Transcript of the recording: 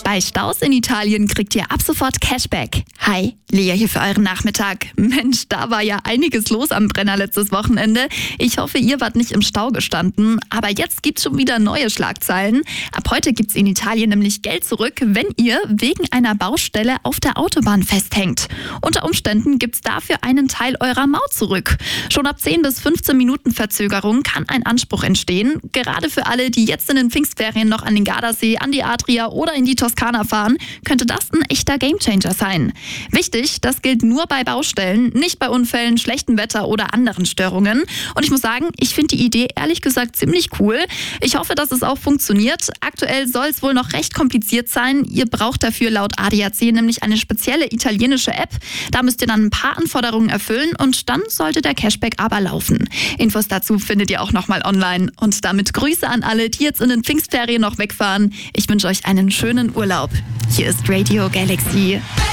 Bei Staus in Italien kriegt ihr ab sofort Cashback. Hi, Lea hier für euren Nachmittag. Mensch, da war ja einiges los am Brenner letztes Wochenende. Ich hoffe, ihr wart nicht im Stau gestanden. Aber jetzt gibt's schon wieder neue Schlagzeilen. Ab heute gibt's in Italien nämlich Geld zurück, wenn ihr wegen einer Baustelle auf der Autobahn festhängt. Unter Umständen gibt's dafür einen Teil eurer Maut zurück. Schon ab 10 bis 15 Minuten Verzögerung kann ein Anspruch entstehen. Gerade für alle, die jetzt in den Pfingstferien noch an den Gardasee, an die Adria oder in die Toskana fahren, könnte das ein echter Gamechanger sein. Wichtig, das gilt nur bei Baustellen, nicht bei Unfällen, schlechtem Wetter oder anderen Störungen. Und ich muss sagen, ich finde die Idee ehrlich gesagt ziemlich cool. Ich hoffe, dass es auch funktioniert. Aktuell soll es wohl noch recht kompliziert sein. Ihr braucht dafür laut ADAC nämlich eine spezielle italienische App. Da müsst ihr dann ein paar Anforderungen erfüllen und dann sollte der Cashback aber laufen. Infos dazu findet ihr auch nochmal online. Und damit Grüße an alle, die jetzt in den Pfingstferien noch wegfahren. Ich wünsche euch einen schönen Urlaub. Hier ist Radio Galaxy.